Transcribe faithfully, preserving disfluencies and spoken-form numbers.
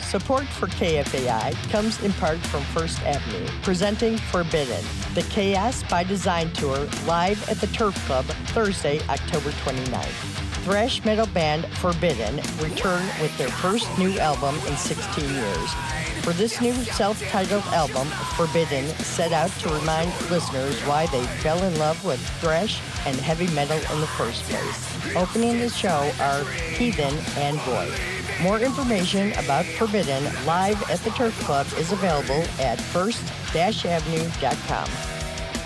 Support for K F A I comes in part from First Avenue, presenting Forbidden, the Chaos by Design Tour, live at the Turf Club Thursday, October twenty-ninth. Thrash metal band Forbidden return with their first new album in sixteen years. For this new self-titled album, Forbidden set out to remind listeners why they fell in love with thrash and heavy metal in the first place. Opening the show are Heathen and Void. More information about Forbidden live at the Turf Club is available at first avenue dot com.